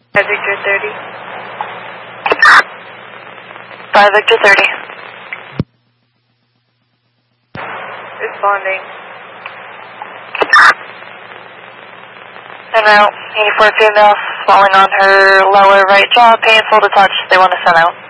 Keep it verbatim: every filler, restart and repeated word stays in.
five Victor thirty. five Victor thirty. Responding. And now, eighty-four female, swelling on her lower right jaw, painful to touch. They want to send out.